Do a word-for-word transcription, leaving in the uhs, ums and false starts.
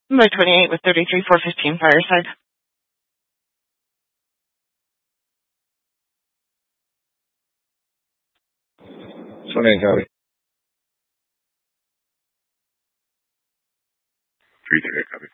My twenty-eight with thirty-three four fifteen Fireside. twenty-eight, copy. three, copy.